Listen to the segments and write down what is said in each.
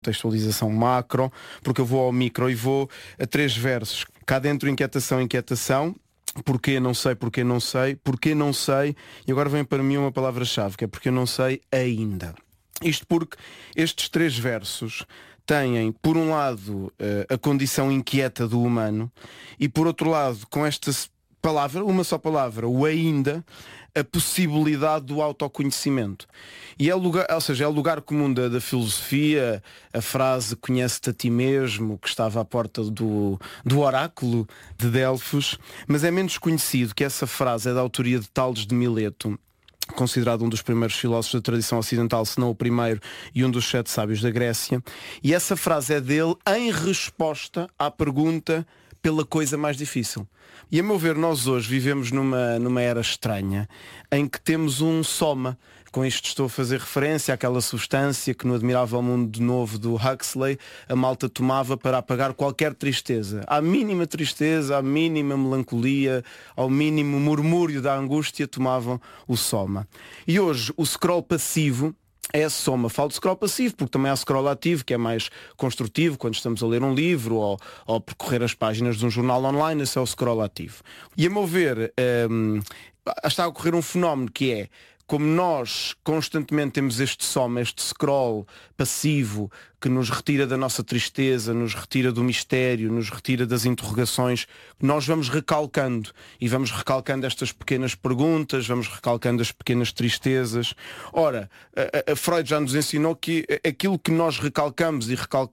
Textualização macro, porque eu vou ao micro e vou a 3 versos. Cá dentro, inquietação. Porquê não sei, porquê não sei. E agora vem para mim uma palavra-chave, que é porque eu não sei ainda. Isto porque estes 3 versos têm, por um lado, a condição inquieta do humano e, por outro lado, com esta palavra, uma só palavra, o ainda, a possibilidade do autoconhecimento. E é o lugar comum da filosofia, a frase conhece-te a ti mesmo, que estava à porta do oráculo de Delfos, mas é menos conhecido que essa frase é da autoria de Tales de Mileto, considerado um dos primeiros filósofos da tradição ocidental, se não o primeiro, e um dos 7 sábios da Grécia. E essa frase é dele em resposta à pergunta pela coisa mais difícil. E a meu ver, nós hoje vivemos numa era estranha em que temos um soma. Com isto estou a fazer referência àquela substância que no Admirável Mundo Novo do Huxley a malta tomava para apagar qualquer tristeza. À mínima tristeza, à mínima melancolia, ao mínimo murmúrio da angústia tomavam o soma. E hoje o scroll passivo é a soma. Falo de scroll passivo porque também há scroll ativo, que é mais construtivo quando estamos a ler um livro ou percorrer as páginas de um jornal online. Esse é o scroll ativo. E a meu ver, está a ocorrer um fenómeno que é, como nós constantemente temos este soma, este scroll passivo que nos retira da nossa tristeza, nos retira do mistério, nos retira das interrogações, nós vamos recalcando e vamos recalcando estas pequenas perguntas, vamos recalcando as pequenas tristezas. Ora, a Freud já nos ensinou que aquilo que nós recalcamos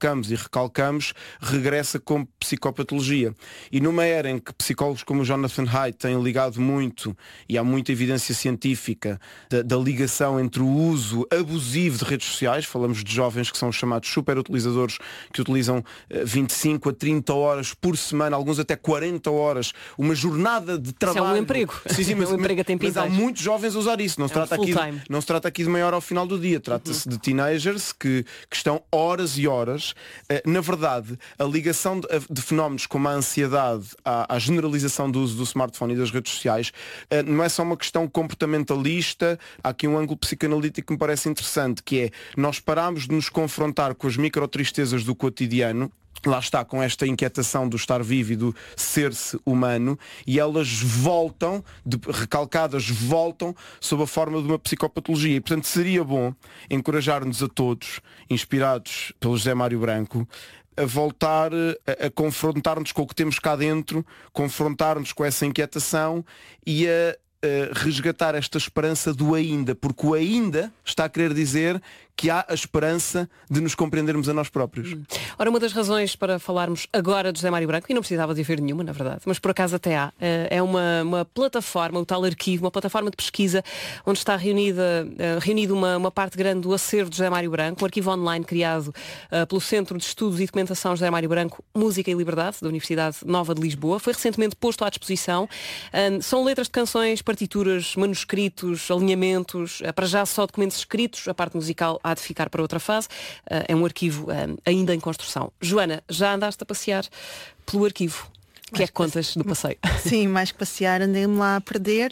regressa como psicopatologia. E numa era em que psicólogos como o Jonathan Haidt têm ligado muito, e há muita evidência científica da ligação entre o uso abusivo de redes sociais, falamos de jovens que são chamados super utilizadores, que utilizam 25 a 30 horas por semana, alguns até 40 horas, uma jornada de trabalho. Isso é um emprego. Sim, mas há muitos jovens a usar isso. Não se trata aqui de meia hora ao final do dia. Trata-se de teenagers que estão horas e horas. Na verdade, a ligação de fenómenos como a ansiedade à generalização do uso do smartphone e das redes sociais não é só uma questão comportamentalista. Há aqui um ângulo psicanalítico que me parece interessante, que é nós paramos de nos confrontar com as microtristezas do cotidiano, lá está, com esta inquietação do estar vivo e do ser-se humano, e elas voltam, recalcadas, voltam sob a forma de uma psicopatologia. E portanto seria bom encorajar-nos a todos, inspirados pelo José Mário Branco, a voltar a confrontar-nos com o que temos cá dentro, confrontar-nos com essa inquietação e a resgatar esta esperança do ainda, porque o ainda está a querer dizer que há a esperança de nos compreendermos a nós próprios. Ora, uma das razões para falarmos agora de José Mário Branco, e não precisava de haver nenhuma, na verdade, mas por acaso até há, é uma plataforma, o tal arquivo, uma plataforma de pesquisa onde está reunido uma parte grande do acervo de José Mário Branco, um arquivo online criado pelo Centro de Estudos e Documentação José Mário Branco, Música e Liberdade, da Universidade Nova de Lisboa. Foi recentemente posto à disposição. São letras de canções, partituras, manuscritos, alinhamentos, para já só documentos escritos, a parte musical há de ficar para outra fase. É um arquivo ainda em construção. Joana, já andaste a passear pelo arquivo? O que é que contas do passeio? Sim, mais que passear, andei-me lá a perder.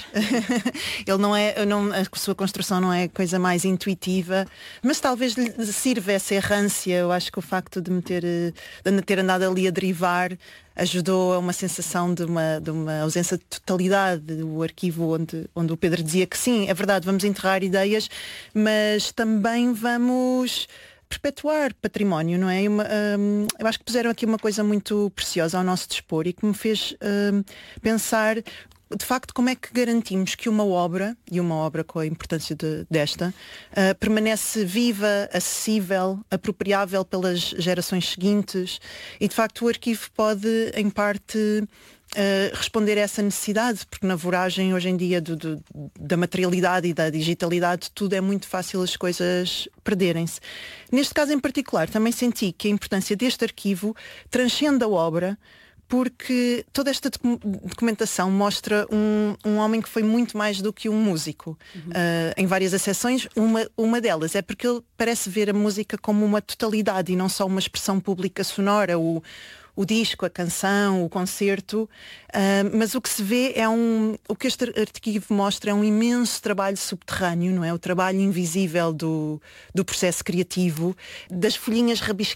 A sua construção não é a coisa mais intuitiva, mas talvez lhe sirva essa errância. Eu acho que o facto de ter andado ali a derivar ajudou a uma sensação de uma ausência de totalidade. O arquivo onde o Pedro dizia que sim, é verdade, vamos enterrar ideias, mas também vamos perpetuar património, não é? Eu acho que puseram aqui uma coisa muito preciosa ao nosso dispor e que me fez pensar, de facto, como é que garantimos que uma obra, e uma obra com a importância desta, permanece viva, acessível, apropriável pelas gerações seguintes, e de facto o arquivo pode, em parte, responder a essa necessidade, porque na voragem hoje em dia da materialidade e da digitalidade tudo é muito fácil as coisas perderem-se. Neste caso em particular também senti que a importância deste arquivo transcende a obra porque toda esta documentação mostra um homem que foi muito mais do que um músico. Em várias exceções, uma delas é porque ele parece ver a música como uma totalidade e não só uma expressão pública sonora, o disco, a canção, o concerto, mas o que se vê o que este arquivo mostra é um imenso trabalho subterrâneo, não é? O trabalho invisível do processo criativo, das folhinhas